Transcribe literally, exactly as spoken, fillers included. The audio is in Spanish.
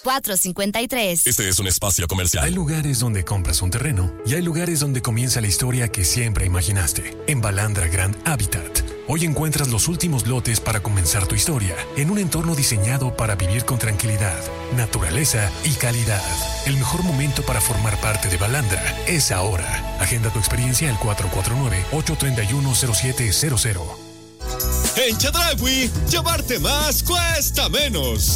cuatro cinco tres. Este es un espacio comercial. Hay lugares donde compras un terreno y hay lugares donde comienza la historia que siempre imaginaste. En Balandra Grand Habitat, hoy encuentras los últimos lotes para comenzar tu historia en un entorno diseñado para vivir con tranquilidad, naturaleza y calidad. El mejor momento para formar parte de Balandra es ahora. Agenda tu experiencia al cuatro cuatro nueve, ocho tres uno, cero siete cero cero. En Chedraui, llevarte más cuesta menos.